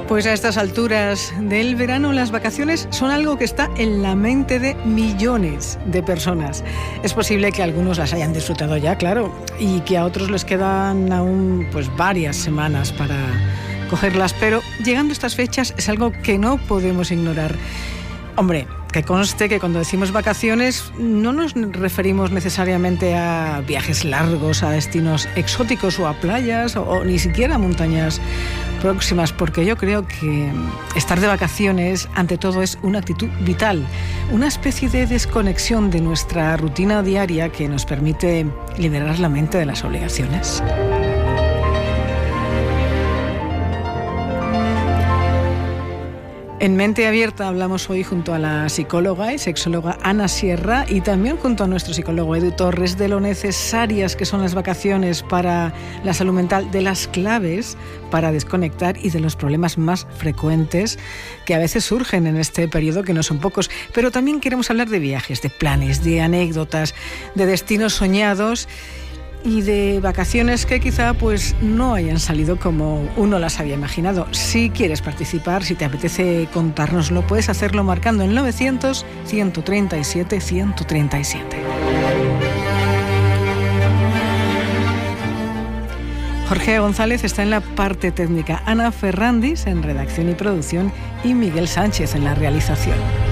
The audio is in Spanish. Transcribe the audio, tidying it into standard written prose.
Pues a estas alturas del verano, las vacaciones son algo que está en la mente de millones de personas. Es posible que algunos las hayan disfrutado ya, claro, y que a otros les quedan aún varias semanas para cogerlas, pero llegando a estas fechas es algo que no podemos ignorar. Hombre, que conste que cuando decimos vacaciones no nos referimos necesariamente a viajes largos, a destinos exóticos o a playas o ni siquiera a montañas próximas, porque yo creo que estar de vacaciones ante todo es una actitud vital, una especie de desconexión de nuestra rutina diaria que nos permite liberar la mente de las obligaciones. En Mente Abierta hablamos hoy junto a la psicóloga y sexóloga Ana Sierra y también junto a nuestro psicólogo Edu Torres de lo necesarias que son las vacaciones para la salud mental, de las claves para desconectar y de los problemas más frecuentes que a veces surgen en este periodo, que no son pocos. Pero también queremos hablar de viajes, de planes, de anécdotas, de destinos soñados y de vacaciones que quizá no hayan salido como uno las había imaginado. Si quieres participar, si te apetece contárnoslo, puedes hacerlo marcando el 900-137-137. Jorge González está en la parte técnica, Ana Ferrandis en redacción y producción y Miguel Sánchez en la realización.